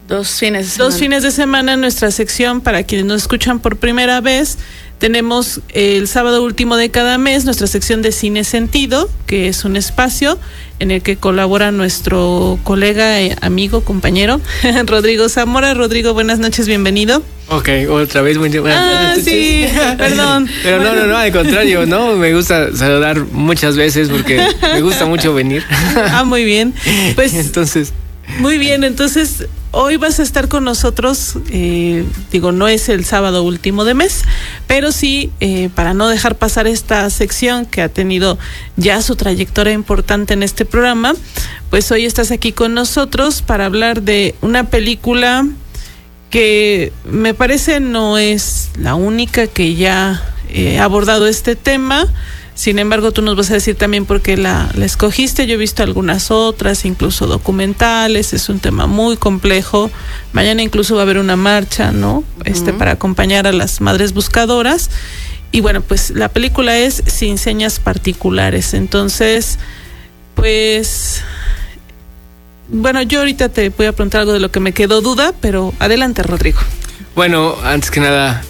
Dos fines de semana en nuestra sección. Para quienes nos escuchan por primera vez, tenemos el sábado último de cada mes nuestra sección de Cine Sentido, que es un espacio en el que colabora nuestro colega, amigo, compañero, Rodrigo Zamora. Rodrigo, buenas noches, bienvenido. Ok, otra vez muy buenas noches. Sí, perdón. Pero no, al contrario, ¿no? Me gusta saludar muchas veces porque me gusta mucho venir. Muy bien. Pues entonces... Muy bien, entonces hoy vas a estar con nosotros, no es el sábado último de mes, pero sí, para no dejar pasar esta sección que ha tenido ya su trayectoria importante en este programa, pues hoy estás aquí con nosotros para hablar de una película que me parece no es la única que ya ha abordado este tema. Sin embargo, tú nos vas a decir también por qué la escogiste. Yo he visto algunas otras, incluso documentales. Es un tema muy complejo. Mañana incluso va a haber una marcha, ¿no? Para acompañar a las madres buscadoras. Y bueno, pues la película es Sin Señas Particulares. Entonces, pues... Bueno, yo ahorita te voy a preguntar algo de lo que me quedó duda, pero adelante, Rodrigo. Bueno, antes que nada,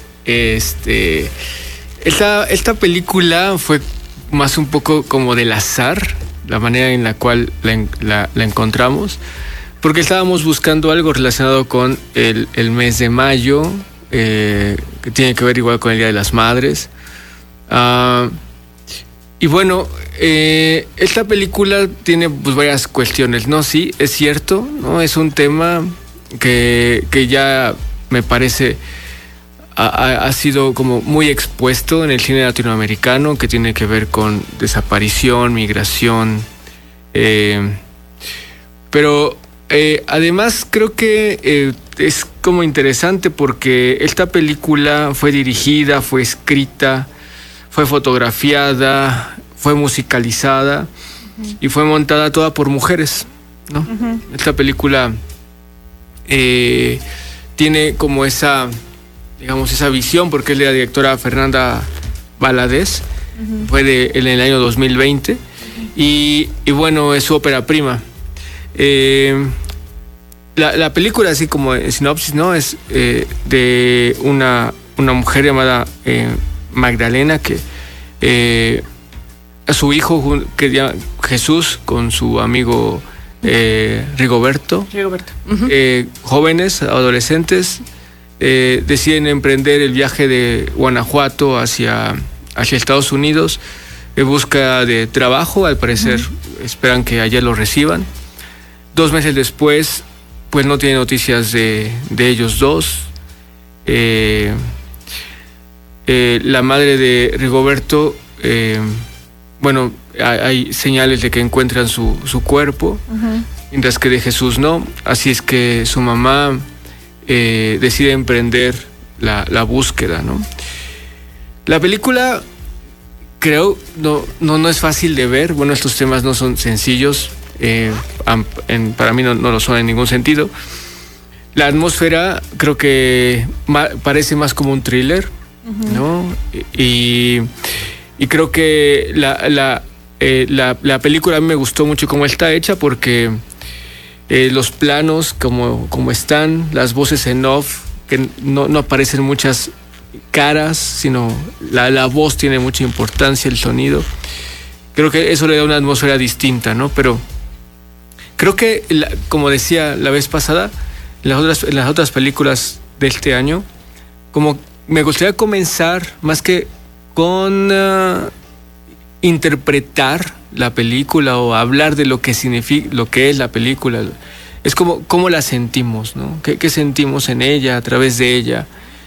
Esta película fue más un poco como del azar, la manera en la cual la encontramos, porque estábamos buscando algo relacionado con el mes de mayo, que tiene que ver igual con el Día de las Madres. Y bueno, esta película tiene pues varias cuestiones, ¿no? Sí, es cierto, ¿no? Es un tema que ya me parece... Ha sido como muy expuesto en el cine latinoamericano, que tiene que ver con desaparición, migración, pero además creo que es como interesante porque esta película fue dirigida, fue escrita, fue fotografiada, fue musicalizada y fue montada toda por mujeres, ¿no? Esta película tiene como esa visión, porque es de la directora Fernanda Valadez, fue en el año 2020, y bueno, es su ópera prima. La película, así como en sinopsis, ¿no? Es de una mujer llamada Magdalena, que a su hijo, que se llama Jesús, con su amigo Rigoberto. Jóvenes, adolescentes, deciden emprender el viaje de Guanajuato hacia Estados Unidos en busca de trabajo. Al parecer esperan que allá lo reciban. 2 meses después, pues no tienen noticias de ellos dos. La madre de Rigoberto, hay señales de que encuentran su cuerpo, mientras que de Jesús no. Así es que su mamá decide emprender la búsqueda, ¿no? La película, creo, no es fácil de ver. Bueno, estos temas no son sencillos, para mí no lo son en ningún sentido. La atmósfera creo que parece más como un thriller, ¿no? Y creo que la película a mí me gustó mucho cómo está hecha, porque los planos como están, las voces en off, que no aparecen muchas caras, sino la voz tiene mucha importancia, el sonido. Creo que eso le da una atmósfera distinta, ¿no? Pero creo que, como decía la vez pasada, en las otras películas de este año, como me gustaría comenzar más que con interpretar la película o hablar de lo que significa, lo que es la película. Es como cómo la sentimos, ¿no? ¿Qué sentimos en ella, a través de ella?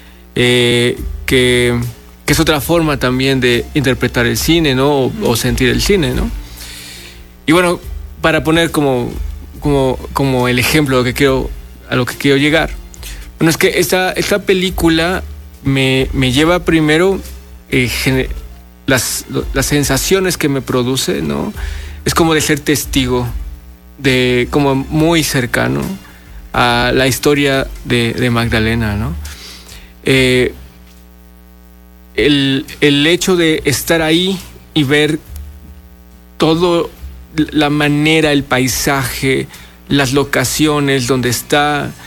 Que es otra forma también de interpretar el cine, ¿no? O sentir el cine, ¿no? Y bueno, para poner como el ejemplo a lo que quiero llegar. Bueno, es que esta película me lleva primero las sensaciones que me produce, ¿no? Es como de ser testigo, de como muy cercano a la historia de Magdalena, ¿no? El hecho de estar ahí y ver todo, la manera, el paisaje, las locaciones donde está,